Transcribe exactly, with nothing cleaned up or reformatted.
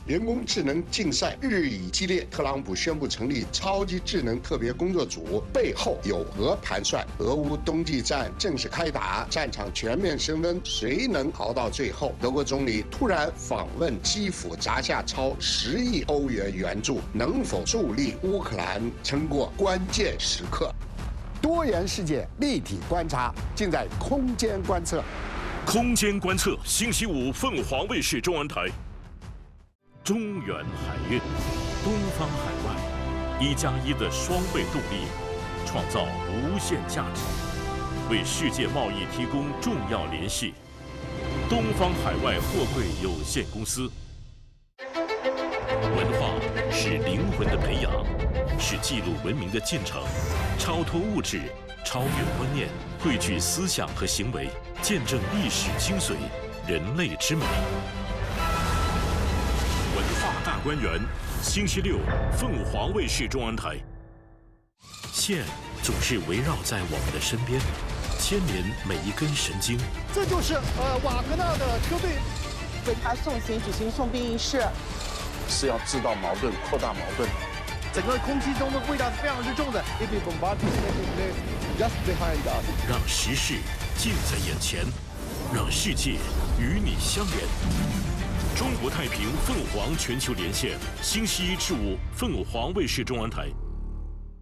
人工智能竞赛日益激烈，特朗普宣布成立超级智能特别工作组，背后有何盘算？俄乌冬季战正式开打，战场全面升温，谁能熬到最后？德国总理突然访问基辅，砸下超十亿欧元援助，能否助力乌克兰撑过关键时刻？多元世界立体观察，尽在空间观测。 空间观测，星期五凤凰卫视中文台。中原海运，东方海外，一加一的双倍动力，创造无限价值，为世界贸易提供重要联系。东方海外货柜有限公司。文化是灵魂的培养，是记录文明的进程，超脱物质，超越观念，汇聚思想和行为，见证历史精髓，人类之美。文化大观园，星期六，凤凰卫视中文台。线总是围绕在我们的身边，牵连每一根神经。 这就是呃瓦格纳的车队为他送行举行送殡仪式， 是要制造矛盾，扩大矛盾。 整个空气中的味道是非常之重的。 让时事近在眼前，让世界与你相连。中国太平凤凰全球连线，星期一至五，凤凰卫视中文台。